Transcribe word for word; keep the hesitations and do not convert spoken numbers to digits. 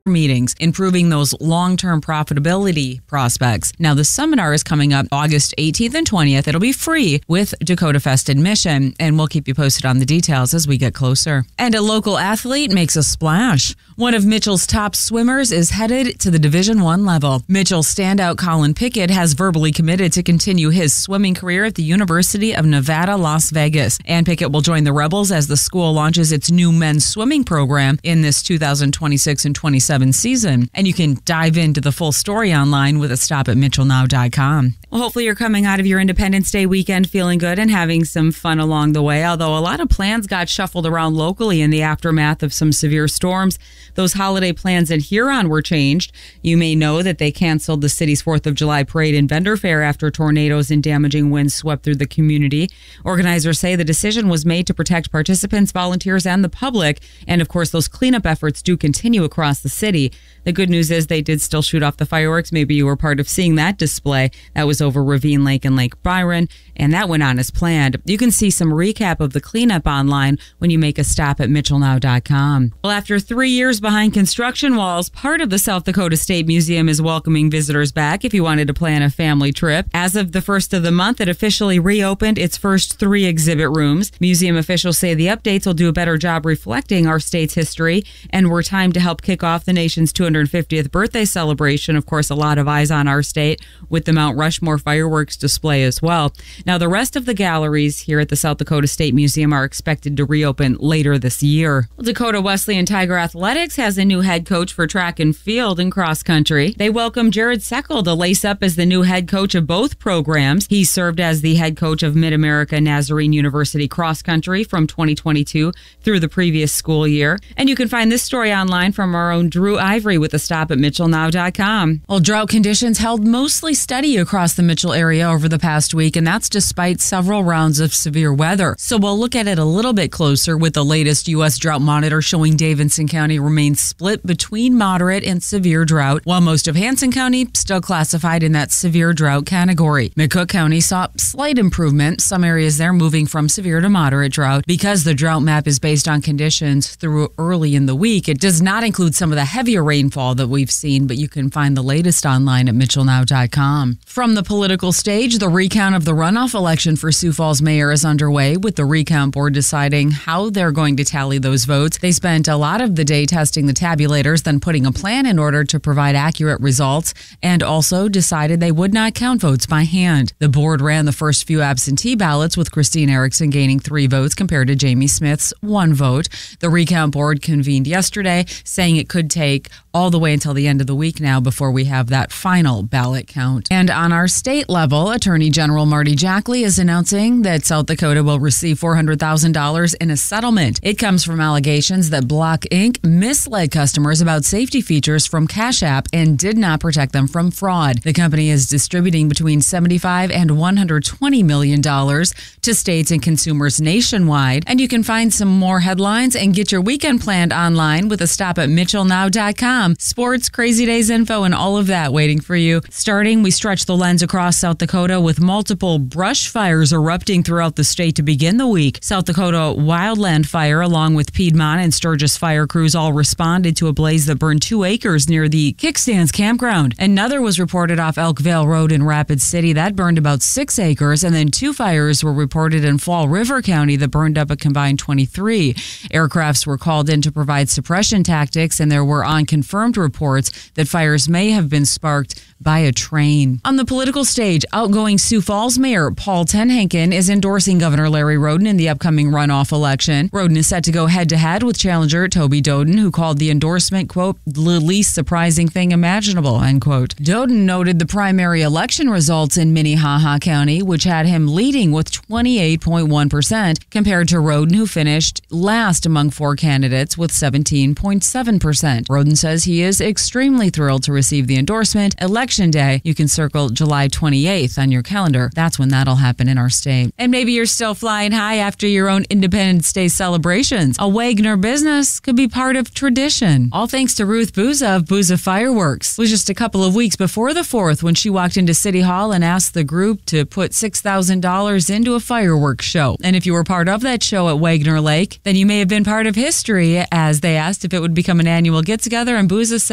meetings, improving those long-term profitability prospects. Now, the seminar is coming up August eighteenth and twentieth. It'll be free with Dakota Fest admission, and we'll keep you posted on the details as we get closer. And a local athlete makes a splash. One of Mitchell's top swimmers is headed to the Division One level. Mitchell standout Colin Pickett has verbally committed to continue his swimming career at the University of Nevada, Las Vegas. And Pickett will join the Rebels as the school launches its new men's swimming program in this two thousand twenty-six and twenty-seven season. And you can dive into the full story online with a stop at mitchell now dot com. Well, hopefully you're coming out of your Independence Day weekend feeling good and having some fun along the way, although a lot of plans got shuffled around locally in the aftermath of some severe storms. Those holiday plans in Huron were changed. You may know that they canceled the city's fourth of July parade and vendor fair after tornadoes and damaging winds swept through the community. Organizers say the decision was made to protect participants, volunteers, and the public. And of course, those cleanup efforts do continue across the city. The good news is they did still shoot off the fireworks. Maybe you were part of seeing that display. That was over Ravine Lake and Lake Byron, and that went on as planned. You can see some recap of the cleanup online when you make a stop at mitchell now dot com. Well, after three years behind construction walls, part of the South Dakota State Museum is welcoming visitors back if you wanted to plan a family trip. As of the first of the month, it officially reopened its first three exhibit rooms. Museum officials say the updates will do a better job reflecting our state's history and were timed to help kick off the nation's two hundred fiftieth birthday celebration. Of course, a lot of eyes on our state with the Mount Rushmore fireworks display as well. Now, the rest of the galleries here at the South Dakota State Museum are expected to reopen later this year. Well, Dakota Wesleyan Tiger Athletics has a new head coach for track and field and cross country. They welcome Jared Seckel to lace up as the new head coach of both programs. He served as the head coach of Mid-America Nazarene University cross country from twenty twenty-two through the previous school year. And you can find this story online from our own Drew Ivory with a stop at mitchell now dot com. Well, drought conditions held mostly steady across the Mitchell area over the past week, and that's despite several rounds of severe weather. So we'll look at it a little bit closer with the latest U S drought monitor showing Davidson County remains split between moderate and severe drought, while most of Hanson County still classified in that severe drought category. McCook County saw slight improvement, some areas there moving from severe to moderate drought. Because the drought map is based on conditions through early in the week, it does not include some of the heavier rainfall that we've seen, but you can find the latest online at mitchell now dot com. From the political stage, the recount of the runoff election for Sioux Falls mayor is underway, with the recount board deciding how they're going to tally those votes. They spent a lot of the day testing the tabulators, then putting a plan in order to provide accurate results, and also decided they would not count votes by hand. The board ran the first few absentee ballots, with Christine Erickson gaining three votes compared to Jamie Smith's one vote. The recount board convened yesterday, saying it could take all the way until the end of the week now before we have that final ballot count. And on our state level, Attorney General Marty Jackley is announcing that South Dakota will receive four hundred thousand dollars in a settlement. It comes from allegations that Block Incorporated misled customers about safety features from Cash App and did not protect them from fraud. The company is distributing between seventy-five and one hundred twenty million dollars to states and consumers nationwide. And you can find some more headlines and get your weekend planned online with a stop at mitchell now dot com. Sports, Crazy Days info, and all of that waiting for you. Starting, we stretch the lens across South Dakota with multiple brush fires erupting throughout the state to begin the week. South Dakota Wildland Fire, along with Piedmont and Sturgis fire crews, all responded to a blaze that burned two acres near the Kickstands campground. Another was reported off Elkvale Road in Rapid City. That burned about six acres, and then two fires were reported in Fall River County that burned up a combined twenty-three. Aircrafts were called in to provide suppression tactics, and there were unconfirmed reports that fires may have been sparked by a train. On the political stage, outgoing Sioux Falls Mayor Paul Tenhaken is endorsing Governor Larry Roden in the upcoming runoff election. Roden is set to go head-to-head with challenger Toby Doden, who called the endorsement, quote, the least surprising thing imaginable, end quote. Doden noted the primary election results in Minnehaha County, which had him leading with twenty-eight point one percent, compared to Roden, who finished last among four candidates with seventeen point seven percent. Roden says he is extremely thrilled to receive the endorsement. Election Day, you can circle July twenty-eighth on your calendar. That's when that'll happen in our state. And maybe you're still flying high after your own Independence Day celebrations. A Wagner business could be part of tradition. All thanks to Ruth Booza of Booza Fireworks. It was just a couple of weeks before the fourth when she walked into City Hall and asked the group to put six thousand dollars into a fireworks show. And if you were part of that show at Wagner Lake, then you may have been part of history, as they asked if it would become an annual get-together, and Booza said